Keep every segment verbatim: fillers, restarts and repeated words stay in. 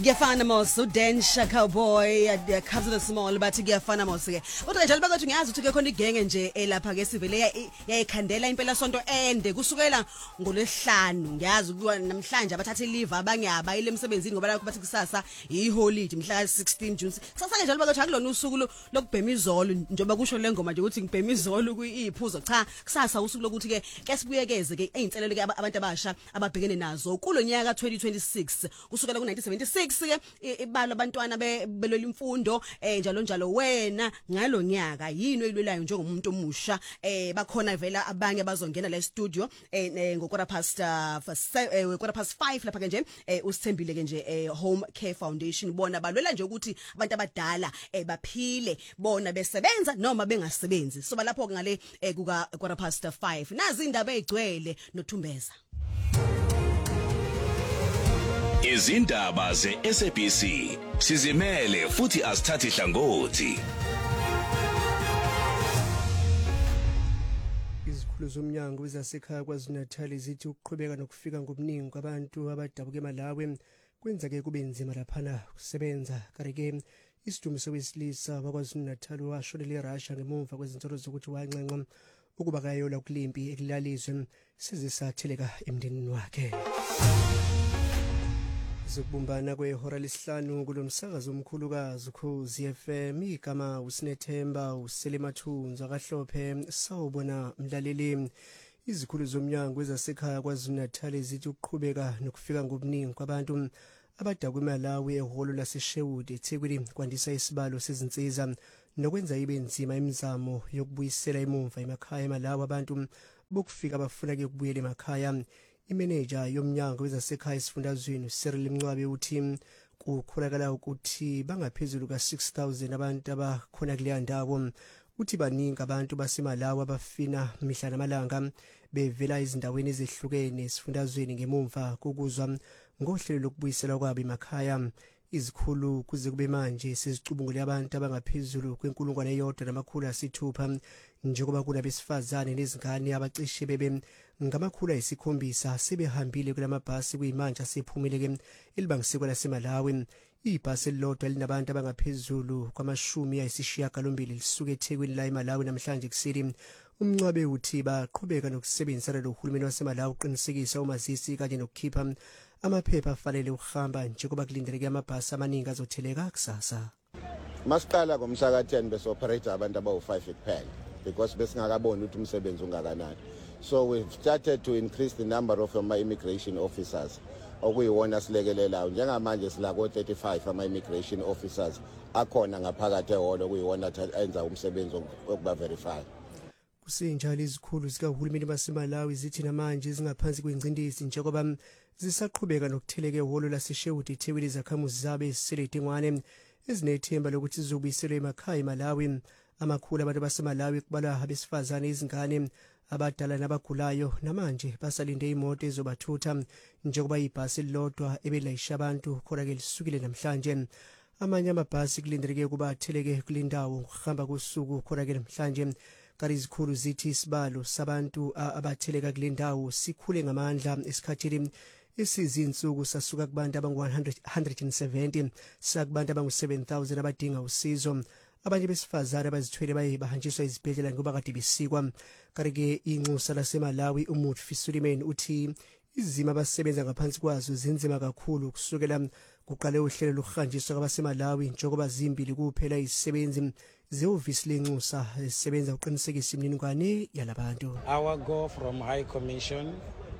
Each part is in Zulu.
Ngiyafana Moso Dan Shaka Boy Cubs of the Small bathi ngiyafana Moso ke kodwa njalo bakwethu ngiyazi ukuthi ke khona igenge nje elapha ke sivele yayikhandela impela sonto ende kusukela ngolesihlanu ngiyazi ukuba namhlanje abathathe leave abanye abayile emsebenzini ngoba lapho bathi kusasa iholiday mhla sixteen June kusasa ke njalo bakwethu akulona usuku lokubhema izolo njengoba kusho le ngoma nje ukuthi ngibhema izolo kuyiphuzo cha kusasa usuku lokuthi ke ke sibuyekeze ke einselelo ke abantu abasha ababhekene nazo kulonyaka twenty twenty-six kusukela ku nineteen seventy-six ke ibalo abantwana belola imfundo eh njalo njalo wena ngalonyaka yini oyilwelayo njengomuntu omusha eh bakhona vela abanye abazongena la studio eh ngokora past quarter past five lapha ke nje usithembile ke nje Home Care Foundation bona balwela nje ukuthi abantu abadala eh baphile bona besebenza noma bengasebenzi so balapho ngale kuka quarter past five nazi indaba ezigcwele noThumbeza Izindaba ze-S A B C sizimele futhi asithathi hlangothi. Izikhulu zomnyango wezasekhaya kwaZulu-Natal zithi ukuqhubeka nokufika ngobuningi kwabantu abadabuke eMalawi kwenza ke kube nzima laphana kusebenza kareke isidumiso wesilisa wakwaZulu-Natal washonele eRussia ngemuva kwezinsolo zokuthi wanxenxa ukuba kayola kulimpi ekulalizwe sizisatheleka emndenini wakhe. Zokubumbana kwehora lesihlanu kulomsakazo omkhulukazi Ukhozi F M igama uSinethemba uSelemathunza kaHlophe sawubona mlaleli izikhulu zomnyango wezasekhaya kwaZulu-Natal zithi ukuqhubeka nokufika ngobuningi kwabantu abadabuka eMalawi ehholo laseSherwood eThekwini kwandisa isibalo sezinsiza nokwenza ibe nzima imizamo yokubuyisela emuva emakhaya eMalawi abantu bokufika bafuna ke ukubuyela emakhaya. Imanager yomnyango wezasekhaya esifundazweni Cyril Mncwabe uthi kukholakala ukuthi bangaphezulu ka six thousand abantu abakhona kuleya ndawo uthi baningi abantu baseMalawi abafina mihla namalanga bevela izindaweni ezehlukene esifundazweni ngemumva kokuzwa ngohlelo lokubuyisela kwabo emakhaya. Izikhulu kuze kube manje sezicubungule abantu abangaphezulu kwenkulungwane eyodwa namakhulu asithupha njengoba kunabesifazane nezingane abacishe bebe ngamakhulu ayisikhombisa sebehambile kulamabhasi kuyimanje asephumile ke elibangisekwa laseMalawi. Ibhasi elilodwa linabantu abangaphezulu kwamashumi ayisishiyagalombili lisuke eThekwini la eMalawi namhlanje kuseni. Umncwabe uthi baqhubeka nokusebenzisana nohulumeni waseMalawi uqinisekisa umazisi kanye nokukhipha amaphepha afanele ukuhamba njengoba kulindeleke amabhasi amaningi azotheleka kusasa. Masiqala ngomhla ten bese operate abantu abawu five kuphela because besingakaboni ukuthi umsebenzi ungakanani. So we've started to increase the number of ama immigration officers okuyiwona silekelelayo njengamanje silako thirty-five ama immigration officers akhona ngaphakathi ehholo kuyiwona enza umsebenzi okuba verify. Kusenjalo izikhulu zikahulumeni baseMalawi zithi namanje zingaphansi kwengcindezi njengoba zisaqhubeka nokutheleka ehholo laseSherwood eThekwini zakhamuzi zabe eziseledingwane ezinethemba lokuthi zizobuyiselwa emakhaya eMalawi. Amakhulu abantu baseMalawi kubalwa abesifazane izingane abadala nabagulayo namanje basalinde imoto ezobathutha njengoba ibhasi elilodwa ebelayisha abantu khona ke lisukile namhlanje. Amanye amabhasi kulindeleke kuba atheleke kulindawo ukuhamba kusuku khona ke namhlanje. Kanti izikhulu zithi isibalo sabantu abatheleka kulendawo sikhule ngamandla esikhathini esizinsuku sasuka kubantu abangu one hundred seventy sakubantu abangu seven thousand abadinga usizo. Abanye besifazane abazithwele baye bahanjiswa izibhedlela ngoba kade besikwa. Kanti inxusa laseMalawi uMutfi Suleiman uthi izimo abasebenza ngaphansi kwazo zinzima kakhulu kusukela kuqale uhlelo lokuhanjiswa kwabaseMalawi njengoba zimbili kuphela izisebenzi zehhovisi lenxusa esebenza uqinisekisa imininingwane yalabantu. Our go from High Commission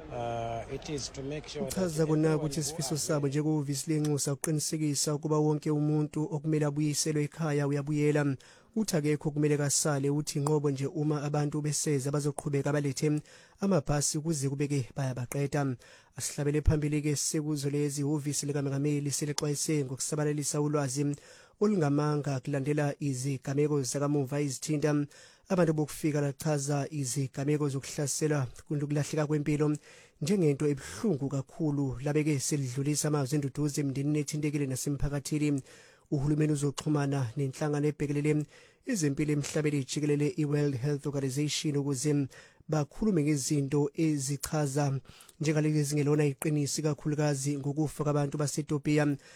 Uh, it is to make sure Chaza kona ukuthi isifiso sabo njengehhovisi lenxusa uqinisekisa ukuba wonke umuntu okumele abuyiselwe ekhaya uyabuyela. Uthi akekho kumele kasale uthi inqobo nje uma abantu beseza bazoqhubeka balethe amabhasi kuze kubeke bayabaqeda. Asihlabele phambili ke sekuzo lezi ihhovisi likaMengameli selexwayise ngokusabalalisa ulwazi olungamanga kulandela izigameko zakamuva izithinta abantu bokufika lachaza izigameko zokuhlasela kulahleka kwempilo njengento ebuhlungu kakhulu labeke selidlulisa amazwi enduduzo emndenini ethintekile nasemphakathini. Uhulumeni uzoxhumana nenhlangano ebhekelele izempilo emhlabeni jikelele iWorld Health Organization ukuze bakhulume ngezinto ezichaza njengalezi zingelona iqinisi kakhulukazi ngokufa kwabantu baseTopia.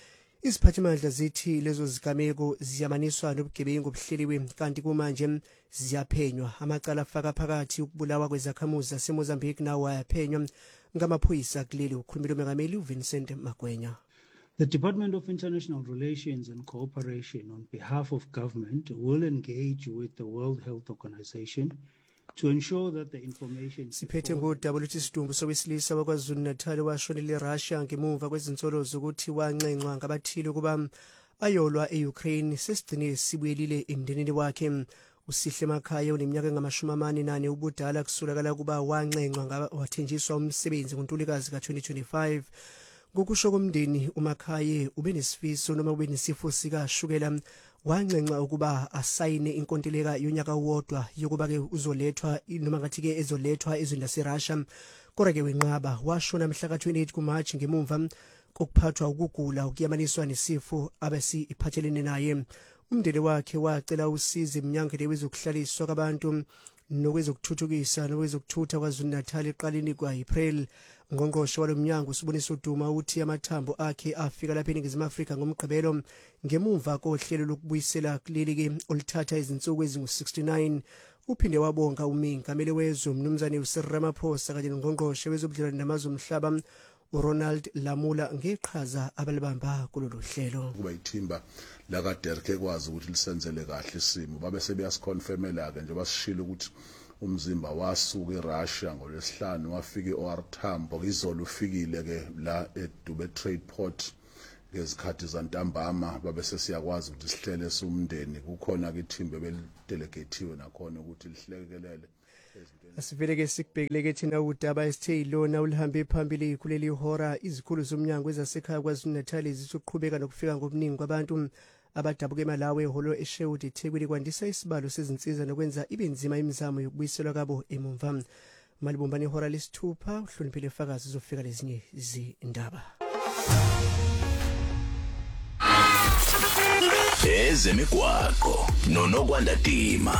Iziphathimandla zithi lezo zigameko ziyamaniswa nobugebengu obuhleliwe kanti kumanje ziyaphenywa. Amacala afaka phakathi ukubulawa kwezakhamuzi zaseMozambique nawo ayaphenywa ngamaphoyisa kuleli. Ukhulumile uMengameli uVincent Magwenya. The Department of International Relations and Cooperation on behalf of government will engage with the World Health Organization to ensure that the information Siphethe ngo-W T Sidumbu sowesilisa wakwaZulu Natal washonele eRussia ngemuva kwezinsolo zokuthi wanxenxwa ngabathile ukuba ayolwa e-Ukraine sesigcine sibuyelile emndenini wakhe. Usihle Makhaya oneminyaka engamashumi amane nane ubudala kusulakala kuba wanxenxwa wathenjiswa umsebenzi ngoNtulikazi ka twenty twenty-five. Ngokusho komndeni uMakhaya ube nesifiso noma ube nesifo sikashukela wanxenxa ukuba asayine inkontileka yonyaka wodwa yokuba ke uzolethwa noma ngathi ke ezolethwa ezweni laseRussia. Kodwa ke wenqaba washona mhla ka twenty-eight kuMarch ngemumva kokuphathwa ukugula ukuyamaniswa nesifo abasi iphathelene naye. Umndeni wakhe wacela usizo eminyangweni wezokuhlaliswa kwabantu nokwezokuthuthukisa nokwezokuthutha kwaZulu Natal eqaleni kwaApril. Ngongqoshe walomnyango usibonisa uduma uthi amathambo akhe afika lapha eNingizimu Afrika ngomgqibelo ngemuva kohlelo lokubuyisela kuleli ke olithatha izinsuku ezingu sixty-nine. Uphinde wabonga uMengameli wezwe Mnumzane uCyril Ramaphosa kanye nongqongqoshe wezobudlelwano namazwe omhlaba uRonald Lamula ngeqhaza abalibamba kulolu hlelo. Kuba ithimba la kaDerek ekwazi ukuthi lisenzele kahle isimo babe sebeyasiconfirmela ke nje basishilo ukuthi umzimba wasuka eRussia ngolwesihlanu wafika eOR Tambo izolo ufikile ke la eDube Trade Port ngezikhathi zantambama babe sesiyakwazi ukuthi sihlele somndeni kukhona ke ithimba belidelegatiwe nakhona ukuthi lihlekelele. Asivele ke sikubhekile ke thina udaba esithe lona ulihambe phambili kuleli hora. Izikhulu zomnyango ezasekhaya kwaZulu Natal zizoqhubeka nokufika ngobuningi kwabantu abadabuke eMalawi eholo eShewudi eThekwini kwandisa isibalo sezinsiza nokwenza ibe nzima imizamo yokubuyiselwa kabo emumva. Malibumbani ihora lesithupha uhloniphile fakazi zofika lezinye izindaba. Ezemigwaqo noNokwanda Dima.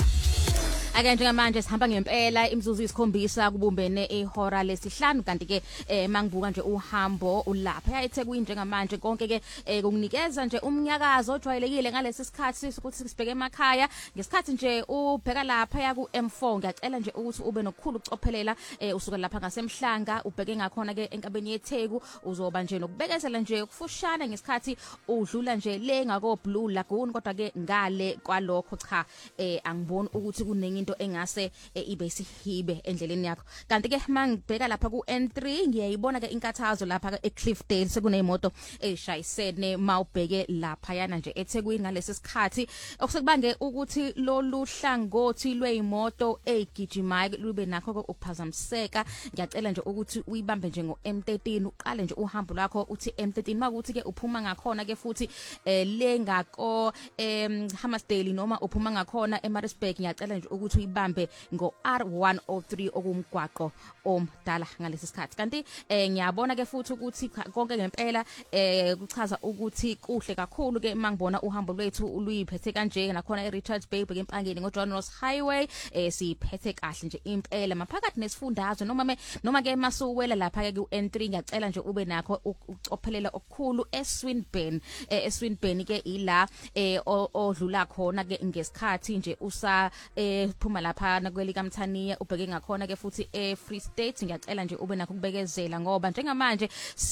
Ake njengamanje sihamba ngempela imizuzu isikhombisa kubumbene ehora lesihlanu kanti ke mangibuka nje uhambo ulapha eThekwini njengamanje konke ke kunginikeza nje umnyakazo ojwayelekile ngalesi sikhathi ukuthi sibheke emakhaya ngesikhathi nje ubheka lapha ya ku M four. Ngiyacela nje ukuthi ube nokukhulu ukucophelela usuka lapha ngasemhlanga ubheke ngakhona ke enkabeni yeTheku uzoba nje nokubekezela nje kufushana ngesikhathi udlula nje le ngako Blue Lagoon kodwa ke ngale kwalokho cha angiboni ukuthi kunengi into engase ibe sihibe endleleni yakho. Kanti ke mangibheka lapha ku N three ngiyayibona ke inkathazo lapha eCliffdale sekunemoto eshayisene mawubheke lapha yana nje eThekwini ngalesi sikhathi okusekubange ukuthi lolu hlangothi lweimoto egijimayo lube nakho ukuphazamiseka. Ngiyacela nje ukuthi uyibambe nje ngo M thirteen uqale nje uhambo lwakho uthi M thirteen makuthi ke uphuma ngakhona ke futhi le ngako em Hammarsdale noma uphuma ngakhona eMaritzburg ngiyacela nje ukuthi uyibambe ngo R one oh three okumgwaqo omdala ngalesi sikhathi. Kanti eh ngiyabona ke futhi ukuthi konke ngempela eh kuchaza ukuthi kuhle kakhulu ke mangibona uhambo lwethu uluyiphethe kanje nakhona eRichards Bay bheke empangeni ngoJohn Ross Highway eh siphethe kahle nje impela maphakathi nesifundazwe noma me noma ke masuwela lapha ke ku N three ngiyacela nje ube nakho ucophelela okukhulu eSwinburne eh eSwinburne ke ila eh odlula khona ke ngesikhathi nje usa eh phuma lapha nakweli kaMthaniya ubheke ngakhona ke futhi eFree State. Ngiyacela nje ube nakho kubekezela ngoba njengamanje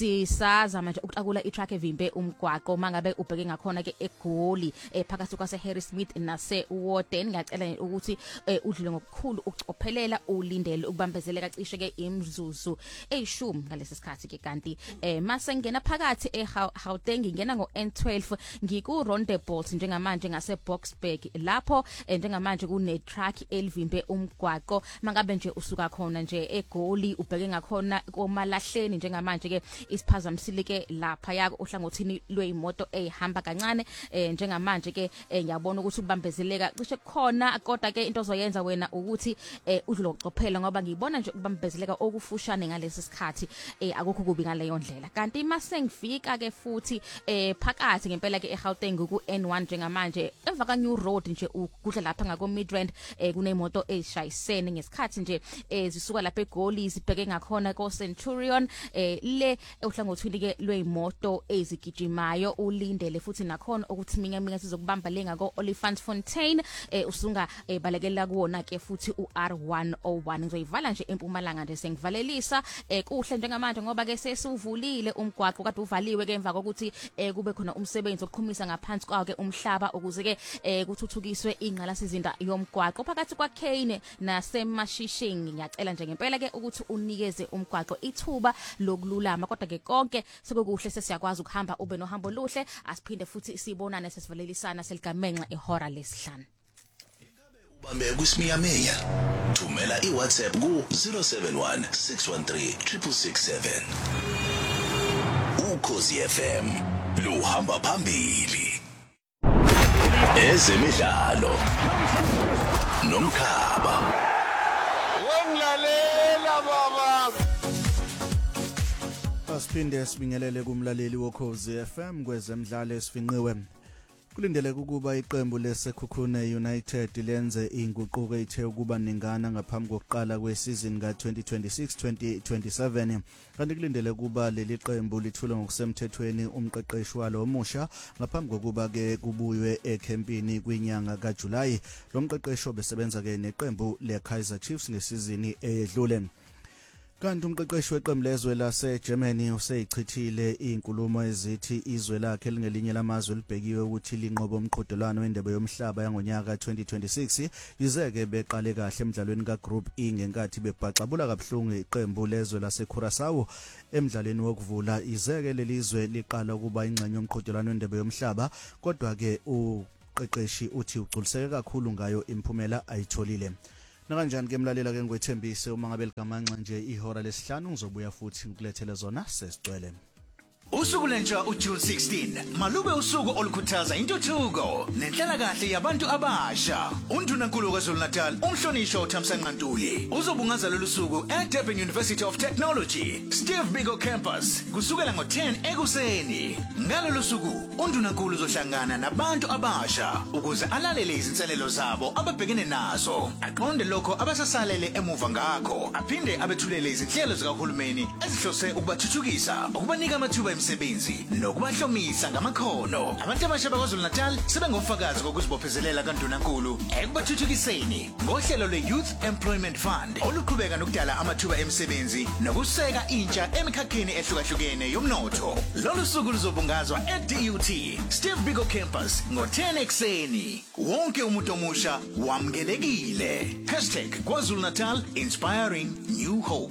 sisaza manje ukutakula itrack evimbe umgwaqo mangabe ubheke ngakhona ke eGoli ephakathi kwase Harrismith nase Warden. Ngiyacela ukuthi udlule ngokukhulu ukucophelela ulindele ukubambezeleka cishe ke imzuzu eyishumi ngalesi sikhathi ke. Kanti eh mase ngena phakathi eGauteng ngena ngo N twelve ngiku Rondebolt njengamanje ngase Boksburg lapho njengamanje kune truck elivimbe umgwaqo mangabe nje usuka khona nje eGoli ubheke ngakhona komalahleni njengamanje ke isiphazamisile ke lapha yako ohlangothini lweimoto ehamba kancane njengamanje ke ngiyabona ukuthi ubambezeleka cishe khona kodwa ke into ozoyenza wena ukuthi udlule ukucophela ngoba ngiyibona nje ukubambezeleka okufushane ngalesi sikhathi akukho kubi ngaleyo ndlela. Kanti mase ngifika ke futhi phakathi ngempela ke eGauteng ku N one njengamanje emva ka New Road nje ukudla lapha ngako Midrand eh, kunemoto ezishayisene ngesikhathi nje ezisuka lapha eGoli zibheke ngakhona ko Centurion eh le uhlangothini ke lweimoto ezigijimayo ulindele futhi nakhona ukuthi minga minga sizokubamba lenga ko Olifantsfontein eh usunga eh, balekela kuona ke futhi u R one oh one ngizoyivala nje eMpumalanga nje sengivalelisa eh kuhle njengamanje ngoba ke sesuvulile umgwaqo kade uvaliwe ke emva kokuthi eh kube khona umsebenzi oqhumisa ngaphansi kwawo ke umhlaba ukuze ke eh kuthuthukiswe ingqala sizinda yomgwaqo phakathi kwaKhane naseMashishing ngiyacela nje ngempela ke ukuthi unikeze umgwaqo ithuba lokululama kodwa ke konke sekukuhle sesiyakwazi ukuhamba ube nohambo luhle asiphinde futhi sibonane sesivalelisana seligamenxa ihora lesihlanu Ubambe kusimiyameya thumela iWhatsApp ku zero seven one six one three six six seven Ukhozi F M luhamba phambili ezemidlalo nomkhaba wemlalela baba Asiphinde sibingelele kumlaleli wokhozi F M kwezemidlalo esifinqiwe kulindeleke ukuba iqembu leSekhukhune United lenze inguquko ethe ukuba ningana ngaphambi kokuqala kwesizini ka twenty twenty-six twenty twenty-seven kanti kulindeleke ukuba leli qembu lithule ngokusemthethweni umqeqeshi walo omusha ngaphambi kokuba ke kubuywe ekhempini kwinyanga kaJuly lo mqeqeshi obesebenza ke neqembu leKaizer Chiefs ngesizini eyedlule kanti umqeqeshi weqembu lezwe laseGermany useyichithile inkulumo ezithi izwe lakhe lingelinye lamazwe libhekiwe ukuthi linqobo umqhudelwano wendebe yomhlaba yangonyaka twenty twenty-six izeke beqale kahle emidlalweni kaGroup E ngenkathi bebhaxabula kabuhlungu iqembu lezwe laseCuraçao emidlalweni wokuvula izeke lelizwe liqala ukuba ingxenye yomqhudelwano wendebe yomhlaba kodwa ke uqeqeshi uthi ugculiseke kakhulu ngayo imphumela ayitholile Nakanjani ke mlalela ke ngwethembise uma ngabe ligamanxa nje ihora lesihlanu ngizobuya futhi ngikulethele zona sesicwele Usuku lentsha uJune sixteen malube usuku olukhuthaza intuthuko nenhlala kahle yabantu abasha uNdunankulu kwaZulu Natal umhlonishwa uThamsanqa Ntuli uzobungaza lolu suku eDurban University of Technology Steve Biko campus kusukela ngo ten ekuseni ngalolu suku uNdunankulu uzohlangana nabantu abasha ukuze alalele izinselelo zabo ababhekene nazo aqonde lokho abasasalele emuva ngakho aphinde abethulele izinhlelo zikahulumeni ezihlose ukubathuthukisa ukubanika amathuba emsebenzi nokubahlomisa ngamakhono abantu abasha bakwaZulu Natal sebengofakazi kokuzibophezelela kaNdunankulu ekubathuthukiseni ngohlelo lwe-Youth Employment Fund oluqhubeka nokudala amathuba emsebenzi nokuseka intsha emikhakheni ehlukahlukene yomnotho lolu suku luzobungazwa e-D U T Steve Biko campus ngo ten ekseni wonke umuntu omusha wamkelekile hashtag KwaZulu Natal inspiring new hope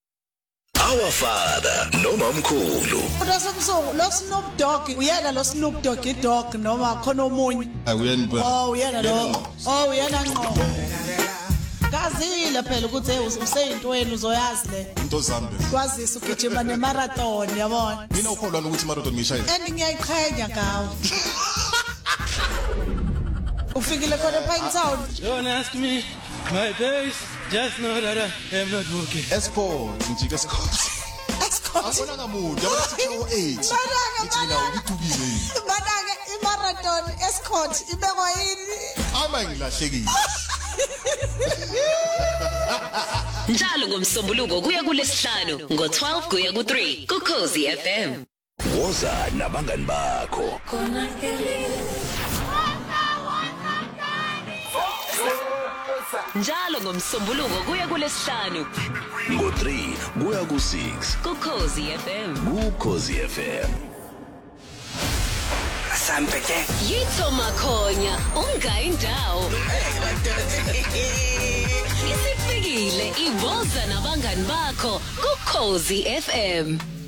Our father noma mkhulu Udasemso lo Snoop Dogg uyena lo Snoop Dogg idog noma khona omunye Awuyeni ba Oh uyena lo Oh uyena ngqo Kazile phela ukuthi useyintweni uzoyazi le into zambe kwazisa ugijima nemarathon yabona Mina ukholwa ukuthi marathon ngishayile And ngiyayiqhenya ngawo Ufikile khona ePine Town Don't ask me my days just know that I am not working Esport njike Escort Escort Akona ngamuntu yabona eight Mananga mananga ngidubile Mananga imarathon Escort ibekwa yini Ama ngilahlekile Njalo ngomsombuluko kuya kulesihlanu ngo twelve kuya ku three ku Khosi F M woza nabangani bakho Njalo ngomsombuluko kuya kulesihlanu ngo three kuya ku six ku Khosi F M ku Khosi F M Sampete Yitho Makhonya ungayindawo Isifikile iboza nabangani bakho ku Khosi F M